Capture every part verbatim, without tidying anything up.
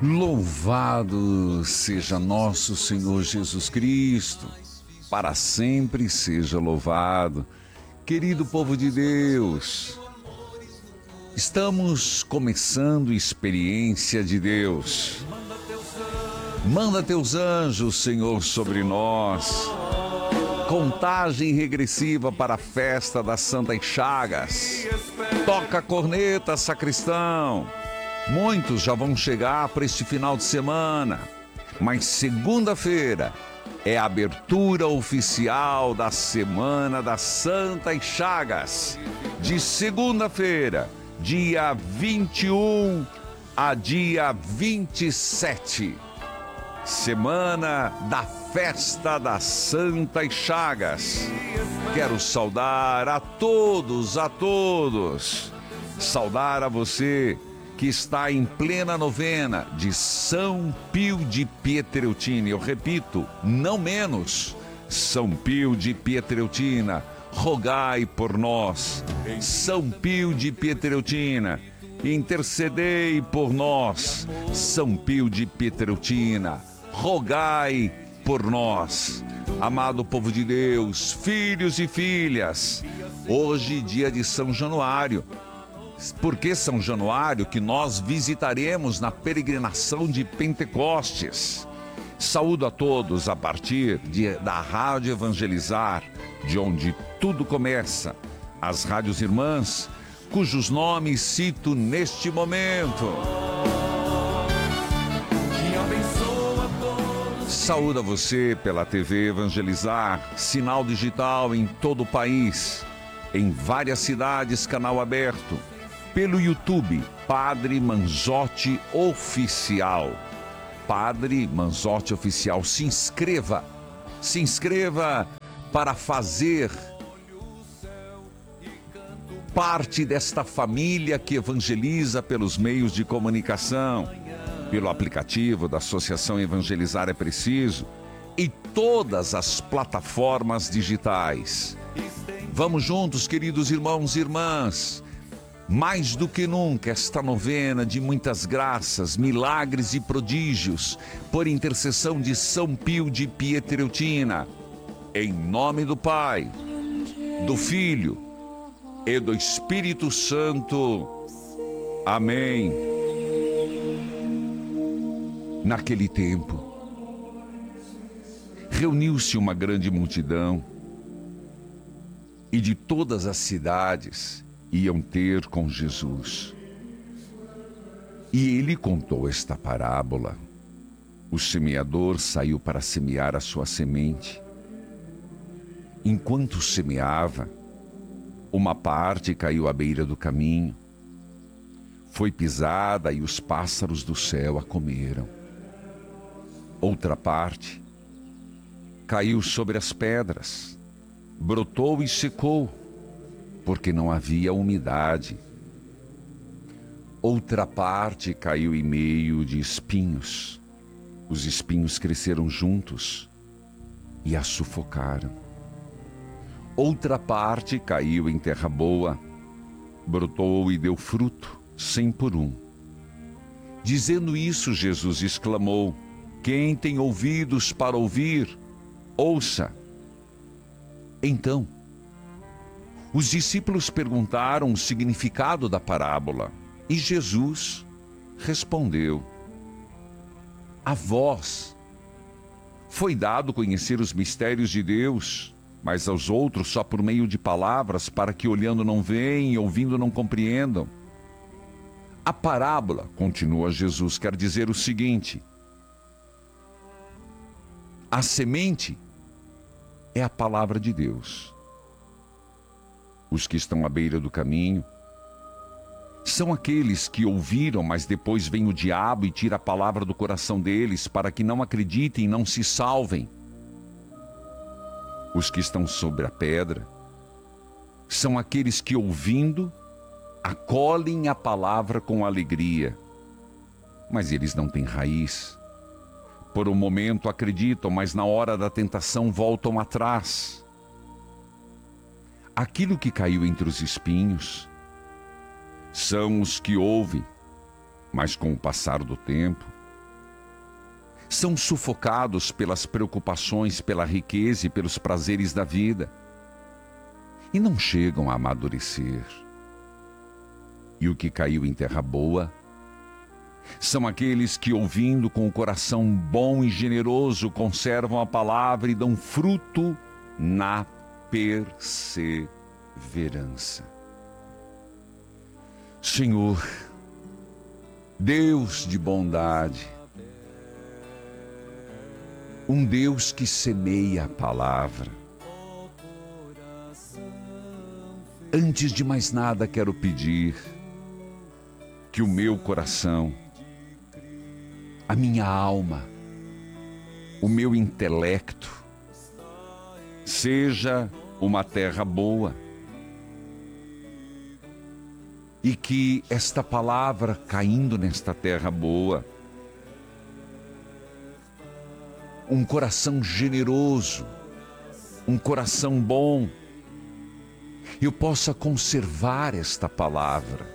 Louvado seja nosso Senhor Jesus Cristo, para sempre seja louvado. Querido povo de Deus, estamos começando experiência de Deus. Manda teus anjos, Senhor, sobre nós. Contagem regressiva para a festa das Santas Chagas. Toca a corneta, sacristão. Muitos já vão chegar para este final de semana, mas segunda-feira é a abertura oficial da Semana das Santas Chagas. De segunda-feira, dia vinte e um a dia vinte e sete. Semana da Festa das Santas Chagas. Quero saudar a todos, a todos. Saudar a você que está em plena novena de São Pio de Pietreutina. Eu repito, não menos, São Pio de Pietreutina, rogai por nós. São Pio de Pietreutina, intercedei por nós. São Pio de Pietreutina, rogai por nós. Amado povo de Deus, filhos e filhas, hoje dia de São Januário. Por que São Januário? Que nós visitaremos na peregrinação de Pentecostes. Saúdo a todos a partir de, da Rádio Evangelizar, de onde tudo começa, as rádios irmãs, cujos nomes cito neste momento. Saúdo a você pela T V Evangelizar, sinal digital em todo o país, em várias cidades, canal aberto. Pelo YouTube, Padre Manzotti Oficial. Padre Manzotti Oficial, se inscreva. Se inscreva para fazer parte desta família que evangeliza pelos meios de comunicação, pelo aplicativo da Associação Evangelizar é Preciso e todas as plataformas digitais. Vamos juntos, queridos irmãos e irmãs. Mais do que nunca, esta novena de muitas graças, milagres e prodígios, por intercessão de São Pio de Pietreutina, em nome do Pai, do Filho e do Espírito Santo. Amém. Naquele tempo, reuniu-se uma grande multidão, e de todas as cidades iam ter com Jesus. E ele contou esta parábola. O semeador saiu para semear a sua semente. Enquanto semeava, uma parte caiu à beira do caminho. Foi pisada e os pássaros do céu a comeram. Outra parte caiu sobre as pedras, brotou e secou, porque não havia umidade. Outra parte caiu em meio de espinhos. Os espinhos cresceram juntos e a sufocaram. Outra parte caiu em terra boa, brotou e deu fruto, cem por um. Dizendo isso, Jesus exclamou: quem tem ouvidos para ouvir, ouça. Então, os discípulos perguntaram o significado da parábola e Jesus respondeu: a vós foi dado conhecer os mistérios de Deus, mas aos outros só por meio de palavras, para que olhando não veem e ouvindo não compreendam. A parábola, continua Jesus, quer dizer o seguinte: a semente é a palavra de Deus. Os que estão à beira do caminho são aqueles que ouviram, mas depois vem o diabo e tira a palavra do coração deles, para que não acreditem e não se salvem. Os que estão sobre a pedra são aqueles que, ouvindo, acolhem a palavra com alegria, mas eles não têm raiz. Por um momento acreditam, mas na hora da tentação voltam atrás. Aquilo que caiu entre os espinhos são os que ouvem, mas com o passar do tempo são sufocados pelas preocupações, pela riqueza e pelos prazeres da vida, e não chegam a amadurecer. E o que caiu em terra boa são aqueles que, ouvindo com o coração bom e generoso, conservam a palavra e dão fruto na perseverança. Senhor, Deus de bondade, um Deus que semeia a palavra. Antes de mais nada, quero pedir que o meu coração, a minha alma, o meu intelecto, seja uma terra boa. E que esta palavra caindo nesta terra boa, um coração generoso, um coração bom, eu possa conservar esta palavra.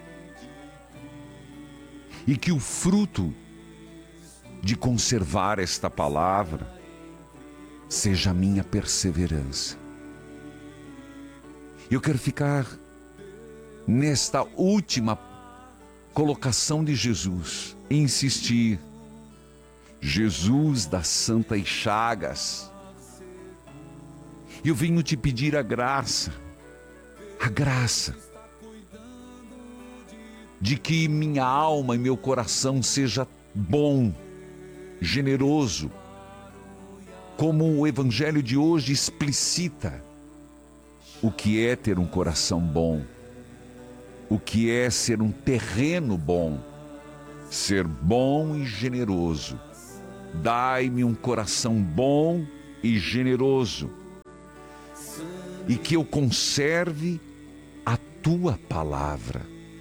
E que o fruto de conservar esta palavra seja a minha perseverança. Eu quero ficar nesta última colocação de Jesus, e insistir. Jesus das Santas Chagas, eu venho te pedir a graça, a graça de que minha alma e meu coração seja bom, generoso, como o Evangelho de hoje explicita o que é ter um coração bom, o que é ser um terreno bom, ser bom e generoso. Dai-me um coração bom e generoso, e que eu conserve a tua palavra,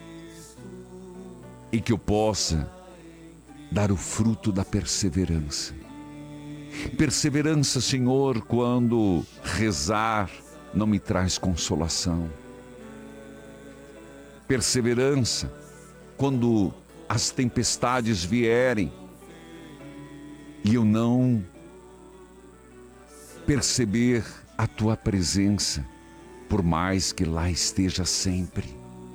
e que eu possa dar o fruto da perseverança. Perseverança, Senhor, quando rezar não me traz consolação. Perseverança quando as tempestades vierem e eu não perceber a tua presença, por mais que lá esteja sempre.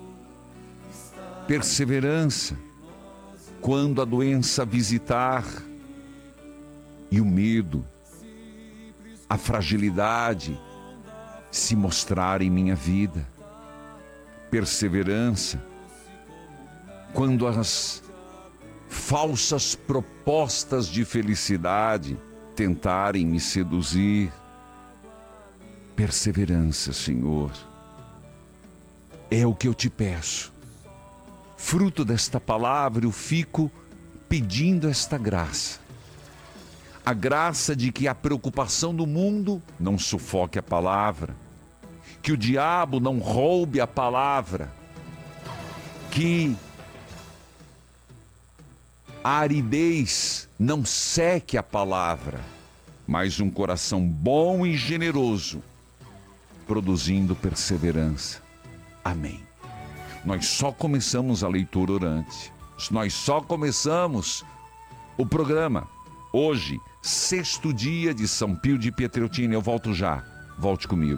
Perseverança quando a doença visitar e o medo, a fragilidade se mostrar em minha vida. Perseverança quando as falsas propostas de felicidade tentarem me seduzir. Perseverança, Senhor, é o que eu te peço. Fruto desta palavra, eu fico pedindo esta graça. A graça de que a preocupação do mundo não sufoque a palavra, que o diabo não roube a palavra, que a aridez não seque a palavra, mas um coração bom e generoso, produzindo perseverança. Amém. Nós só começamos a leitura orante, nós só começamos o programa. Hoje, sexto dia de São Pio de Pietrelcina. Eu volto já, volte comigo.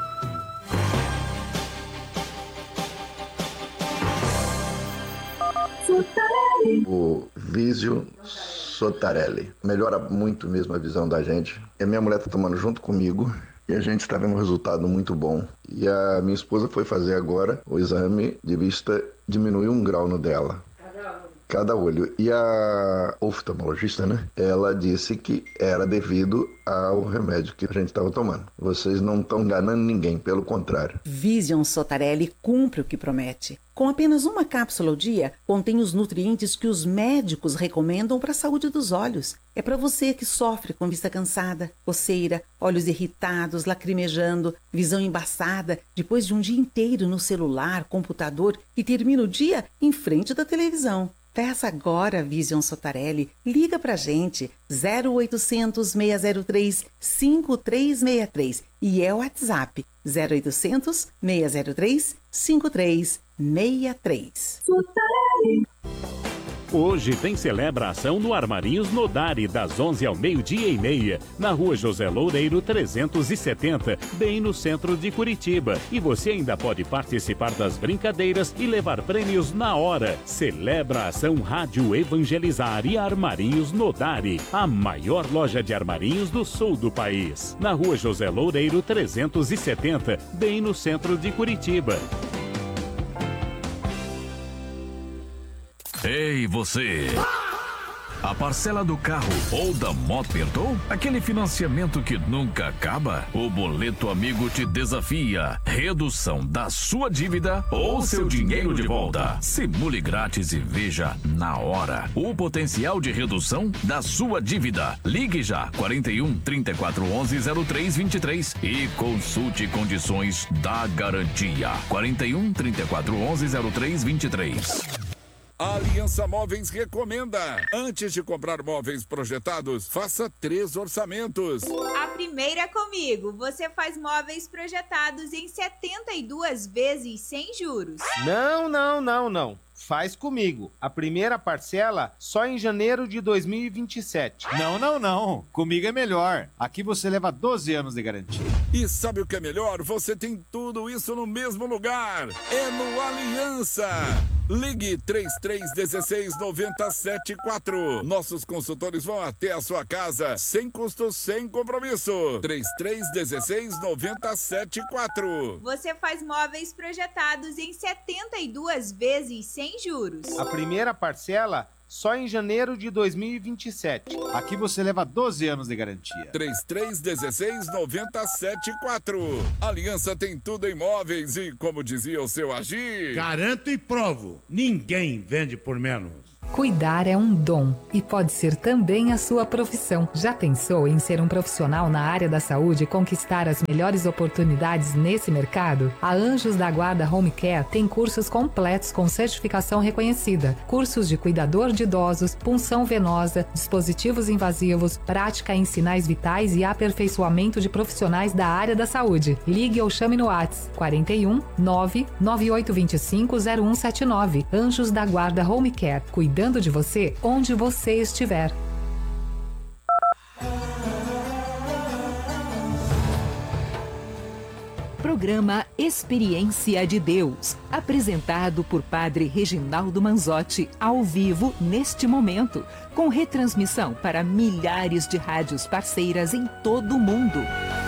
O Vísio Sotarelli. Melhora muito mesmo a visão da gente. E a minha mulher está tomando junto comigo e a gente está vendo um resultado muito bom. E a minha esposa foi fazer agora o exame de vista, diminuiu um grau no dela. Cada olho. E a oftalmologista, né? Ela disse que era devido ao remédio que a gente estava tomando. Vocês não estão enganando ninguém, pelo contrário. Vision Sotarelli cumpre o que promete. Com apenas uma cápsula ao dia, contém os nutrientes que os médicos recomendam para a saúde dos olhos. É para você que sofre com vista cansada, coceira, olhos irritados, lacrimejando, visão embaçada, depois de um dia inteiro no celular, computador e termina o dia em frente da televisão. Peça agora a Vision Sotarelli. Liga pra gente, zero oitocentos, seis zero três, cinco três seis três e é o WhatsApp, zero oitocentos, seis zero três, cinco três seis três. Hoje tem celebração no Armarinhos Nodari, das onze ao meio-dia e meia, na rua José Loureiro trezentos e setenta, bem no centro de Curitiba. E você ainda pode participar das brincadeiras e levar prêmios na hora. Celebra a ação Rádio Evangelizar e Armarinhos Nodari, a maior loja de armarinhos do sul do país. Na rua José Loureiro trezentos e setenta, bem no centro de Curitiba. Ei, você! A parcela do carro ou da moto apertou? Aquele financiamento que nunca acaba? O Boleto Amigo te desafia. Redução da sua dívida ou seu dinheiro de volta. Simule grátis e veja na hora o potencial de redução da sua dívida. Ligue já quarenta e um, trinta e quatro, onze, zero três, vinte e três e consulte condições da garantia. quarenta e um, trinta e quatro, onze, zero três, vinte e três. A Aliança Móveis recomenda: antes de comprar móveis projetados, faça três orçamentos. A primeira é comigo. Você faz móveis projetados em setenta e duas vezes sem juros. Não, não, não, não. Faz comigo. A primeira parcela só em janeiro de dois mil e vinte e sete. Não, não, não. Comigo é melhor. Aqui você leva doze anos de garantia. E sabe o que é melhor? Você tem tudo isso no mesmo lugar. É no Aliança. Ligue três três um seis, nove zero sete quatro. Nossos consultores vão até a sua casa, sem custo, sem compromisso. três três um seis, nove zero sete quatro. Você faz móveis projetados em setenta e duas vezes sem juros. A primeira parcela só em janeiro de dois mil e vinte e sete. Aqui você leva doze anos de garantia. três três um seis, nove zero sete quatro. Aliança tem tudo em móveis e, como dizia o seu Agir... Garanto e provo, ninguém vende por menos. Cuidar é um dom e pode ser também a sua profissão. Já pensou em ser um profissional na área da saúde e conquistar as melhores oportunidades nesse mercado? A Anjos da Guarda Home Care tem cursos completos com certificação reconhecida. Cursos de cuidador de idosos, punção venosa, dispositivos invasivos, prática em sinais vitais e aperfeiçoamento de profissionais da área da saúde. Ligue ou chame no WhatsApp quarenta e um, nove nove oito dois cinco, zero um sete nove. Anjos da Guarda Home Care. Cuidando de você onde você estiver. Programa Experiência de Deus, apresentado por Padre Reginaldo Manzotti, ao vivo neste momento, com retransmissão para milhares de rádios parceiras em todo o mundo.